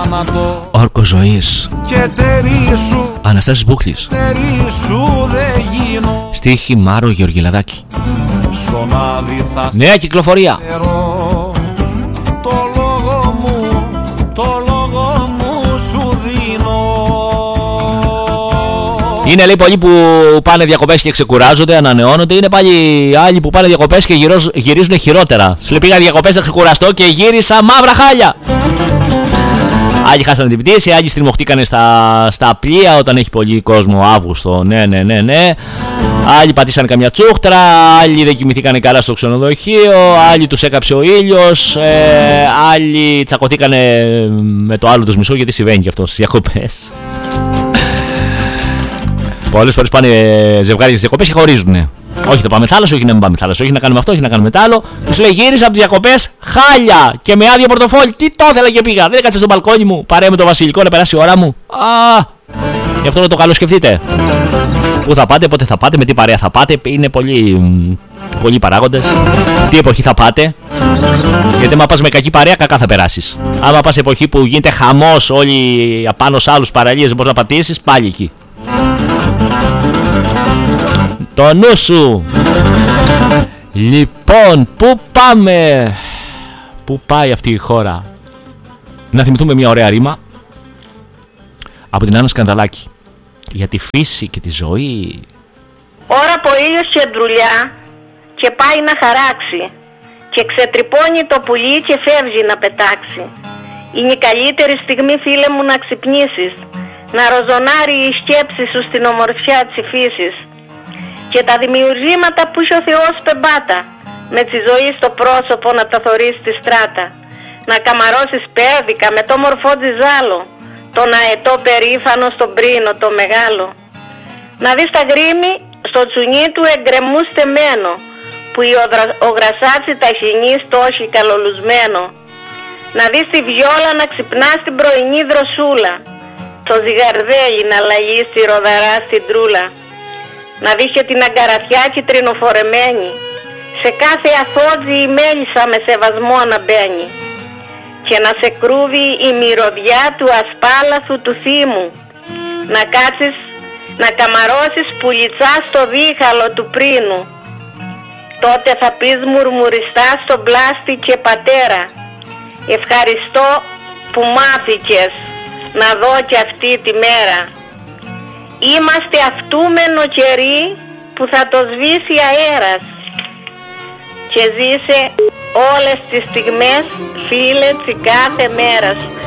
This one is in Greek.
Όρκος ζωής. Αναστάσης Μπούχλης. Στίχη Μάρο Γεωργιλαδάκη. Νέα κυκλοφορία. Είναι λέει πολλοί που πάνε διακοπές και ξεκουράζονται, ανανεώνονται. Είναι πάλι άλλοι που πάνε διακοπές και γυρίζουν χειρότερα. Σου λέει πήγα διακοπές να ξεκουραστώ και γύρισα μαύρα χάλια. Άλλοι χάσανε την πτήση, άλλοι στριμωχτήκανε στα πλοία όταν έχει πολύ κόσμο Αύγουστο. Ναι. Άλλοι πατήσανε καμιά τσούχτρα, άλλοι δεν κοιμηθήκανε καλά στο ξενοδοχείο, άλλοι τους έκαψε ο ήλιος, άλλοι τσακωθήκανε με το άλλο τους μισό, γιατί συμβαίνει και αυτό στις διακοπές. Πολλές φορές πάνε ζευγάρια στις διακοπές και χωρίζουνε. Όχι θα πάμε θάλασσα, όχι να μην πάμε θάλασσα, όχι να κάνουμε αυτό, όχι να κάνουμε τ' άλλο. Τους λέει γύρισα από τις διακοπές χάλια και με άδειο πορτοφόλι. Τι το ήθελα και πήγα. Δεν έκατσα στο μπαλκόνι μου παρέα με το Βασιλικό να περάσει η ώρα μου. Γι' αυτό να το καλοσκεφτείτε. Πού θα πάτε, πότε θα πάτε, με τι παρέα θα πάτε. Είναι πολλοί παράγοντες. Τι εποχή θα πάτε. Γιατί άμα πας με κακή παρέα, κακά θα περάσεις. Άμα πας εποχή που γίνεται χαμός, όλοι απάνω σε άλλους παραλίες δεν μπορείς να πατήσεις, πάλι εκεί. Το νου σου. Λοιπόν, πού πάμε. Πού πάει αυτή η χώρα. Να θυμηθούμε μια ωραία ρήμα από την Άννα Σκανδαλάκη για τη φύση και τη ζωή. Ώρα που ο ήλιος και ντρουλιά και πάει να χαράξει και ξετρυπώνει το πουλί και φεύγει να πετάξει. Είναι η καλύτερη στιγμή, φίλε μου, να ξυπνήσεις, να ροζονάρει η σκέψη σου στην ομορφιά της φύσης και τα δημιουργήματα που είχε ο Θεός πεμπάτα, με τη ζωή στο πρόσωπο να τα θωρείς στη στράτα, να καμαρώσεις πέδικα με το μορφό τζιζάλο, τον αετό περήφανο στον πρίνο το μεγάλο, να δεις τα γκρίμη στο τσουνί του εγκρεμού στεμένο, που ο γρασάτσι τα χινεί στο όχι καλολουσμένο, να δεις τη βιόλα να ξυπνά στην πρωινή δροσούλα, το ζυγαρδέλι να λαγεί στη ροδαρά στην τρούλα, να δεις και την αγκαραθιά κυτρινοφορεμένη, σε κάθε αφότζη η μέλισσα με σεβασμό να μπαίνει, και να σε κρούβει η μυρωδιά του ασπάλαθου του θύμου, να κάτσεις να καμαρώσεις πουλιτσά στο δίχαλο του πρίνου. Τότε θα πεις μουρμουριστά στον πλάστη και πατέρα, ευχαριστώ που μάθηκες να δω και αυτή τη μέρα. Είμαστε αυτούμενο καιρί που θα το σβήσει αέρας, και ζήσε όλες τις στιγμές, φίλε, τσι κάθε μέρας.